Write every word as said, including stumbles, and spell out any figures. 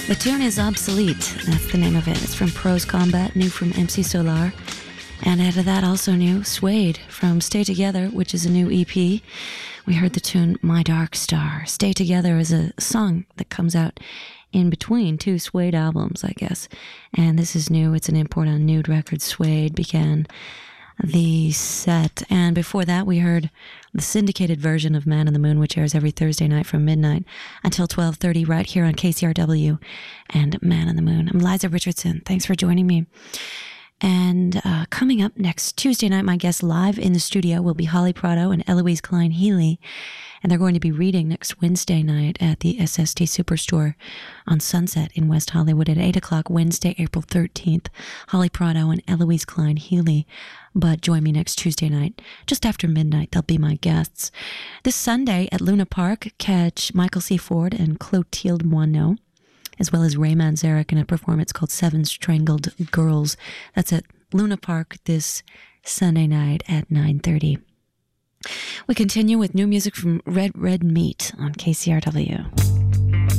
The tune is Obsolete. That's the name of it. It's from Pros Combat, new from M C Solar. And out of that, also new, Suede from Stay Together, which is a new E P. We heard the tune My Dark Star. Stay Together is a song that comes out in between two Suede albums, I guess. And this is new. It's an import on Nude Records. Suede began the set. And before that, we heard the syndicated version of Man in the Moon, which airs every Thursday night from midnight until twelve thirty right here on K C R W and Man in the Moon. I'm Liza Richardson. Thanks for joining me. And uh, coming up next Tuesday night, my guest live in the studio will be Holly Prado and Eloise Klein-Healy. And they're going to be reading next Wednesday night at the S S T Superstore on Sunset in West Hollywood at eight o'clock, Wednesday, April thirteenth. Holly Prado and Eloise Klein-Healy. But join me next Tuesday night, just after midnight. They'll be my guests. This Sunday at Luna Park, catch Michael C. Ford and Clotilde Moineau, as well as Ray Manzarek in a performance called Seven Strangled Girls. That's at Luna Park this Sunday night at nine thirty. We continue with new music from Red Red Meat on K C R W.